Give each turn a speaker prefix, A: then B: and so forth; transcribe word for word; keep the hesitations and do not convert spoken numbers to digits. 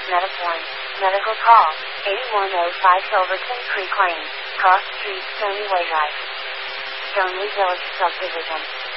A: Metaform. Medical call. eighty-one oh five Silverton Creek Lane. Cross Street, Stony Way Drive. Stoney Village Subdivision.